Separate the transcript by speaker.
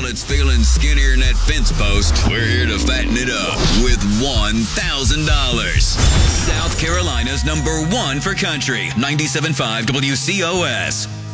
Speaker 1: it's feeling skinnier than that fence post, we're here to fatten it up with $1,000. South Carolina's number one for country, 97.5 WCOS.